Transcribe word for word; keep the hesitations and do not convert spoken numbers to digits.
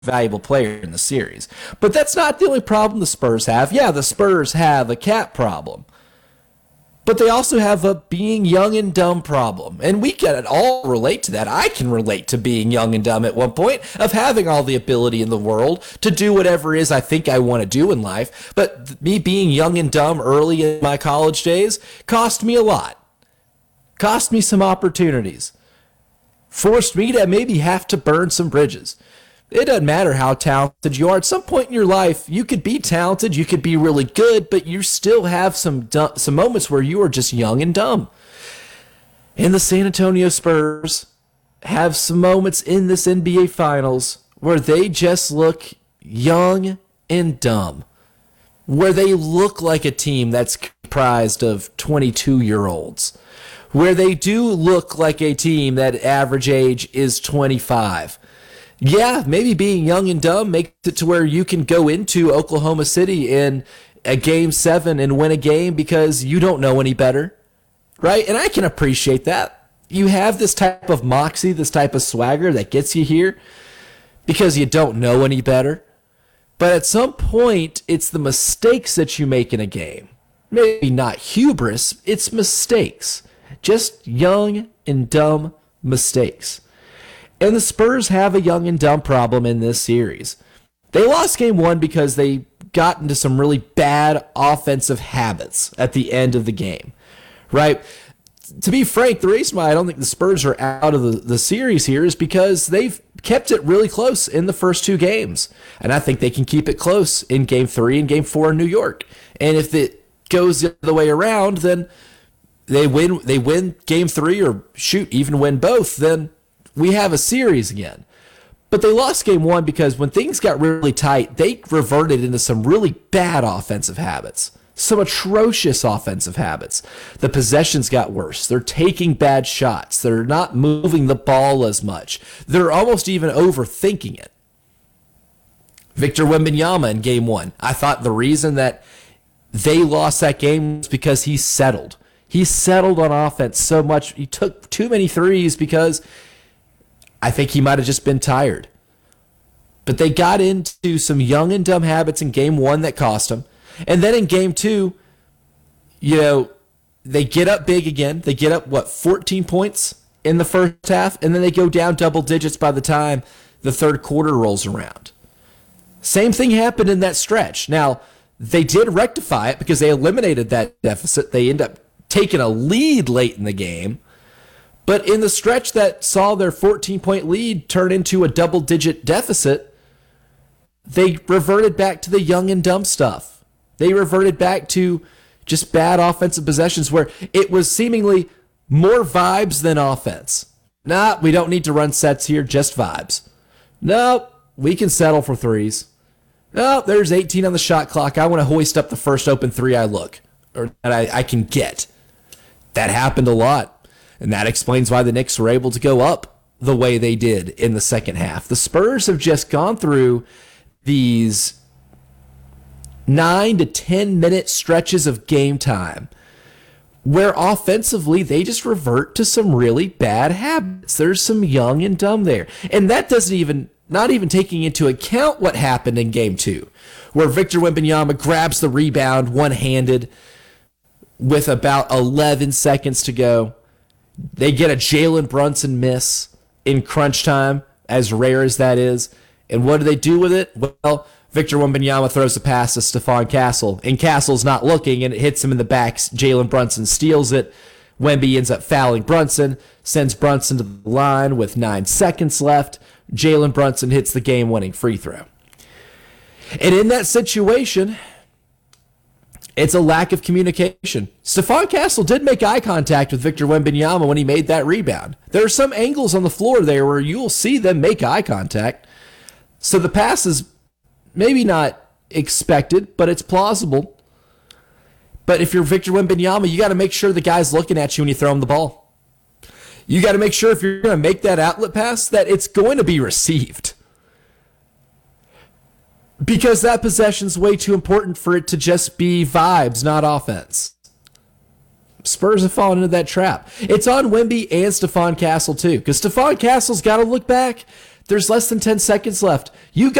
valuable player in the series. But that's not the only problem the Spurs have. Yeah, the Spurs have a cap problem. But they also have a being young and dumb problem. And we can all relate to that. I can relate to being young and dumb at one point, of having all the ability in the world to do whatever it is I think I want to do in life. But me being young and dumb early in my college days cost me a lot. Cost me some opportunities. Forced me to maybe have to burn some bridges. It doesn't matter how talented you are. At some point in your life, you could be talented, you could be really good, but you still have some dumb, some moments where you are just young and dumb. And the San Antonio Spurs have some moments in this N B A Finals where they just look young and dumb, where they look like a team that's comprised of twenty-two-year-olds, where they do look like a team that average age is twenty-five. Yeah, maybe being young and dumb makes it to where you can go into Oklahoma City in a game seven and win a game because you don't know any better, right? And I can appreciate that. You have this type of moxie, this type of swagger that gets you here because you don't know any better. But at some point, it's the mistakes that you make in a game. Maybe not hubris, it's mistakes. Just young and dumb mistakes. And the Spurs have a young and dumb problem in this series. They lost game one because they got into some really bad offensive habits at the end of the game, right? To be frank, the reason why I don't think the Spurs are out of the, the series here is because they've kept it really close in the first two games. And I think they can keep it close in game three and game four in New York. And if it goes the other way around, then they win, they win game three or shoot, even win both, then we have a series again. But they lost game one because when things got really tight, they reverted into some really bad offensive habits, some atrocious offensive habits. The possessions got worse. They're taking bad shots. They're not moving the ball as much. They're almost even overthinking it. Victor Wembanyama in game one. I thought the reason that they lost that game was because he settled. He settled on offense so much. He took too many threes because I think he might have just been tired. But they got into some young and dumb habits in game one that cost them. And then in game two, you know, they get up big again. They get up, what, fourteen points in the first half? And then they go down double digits by the time the third quarter rolls around. Same thing happened in that stretch. Now, they did rectify it because they eliminated that deficit. They end up taking a lead late in the game. But in the stretch that saw their fourteen-point lead turn into a double-digit deficit, they reverted back to the young and dumb stuff. They reverted back to just bad offensive possessions where it was seemingly more vibes than offense. Nah, we don't need to run sets here, just vibes. Nope, we can settle for threes. Nope, there's eighteen on the shot clock. I want to hoist up the first open three I look, or that I, I can get. That happened a lot. And that explains why the Knicks were able to go up the way they did in the second half. The Spurs have just gone through these nine to ten minute stretches of game time where offensively they just revert to some really bad habits. There's some young and dumb there. And that doesn't even, not even taking into account what happened in game two, where Victor Wembanyama grabs the rebound one-handed with about eleven seconds to go. They get a Jalen Brunson miss in crunch time, as rare as that is. And what do they do with it? Well, Victor Wembanyama throws a pass to Stephon Castle, and Castle's not looking, and it hits him in the back. Jalen Brunson steals it. Wemby ends up fouling Brunson, sends Brunson to the line with nine seconds left. Jalen Brunson hits the game-winning free throw. And in that situation, it's a lack of communication. Stephon Castle did make eye contact with Victor Wembanyama when he made that rebound. There are some angles on the floor there where you'll see them make eye contact. So the pass is maybe not expected, but it's plausible. But if you're Victor Wembanyama, you got to make sure the guy's looking at you when you throw him the ball. You got to make sure if you're going to make that outlet pass that it's going to be received. Because that possession's way too important for it to just be vibes, not offense. Spurs have fallen into that trap. It's on Wemby and Stephon Castle, too. Because Stephon Castle's got to look back. There's less than ten seconds left. You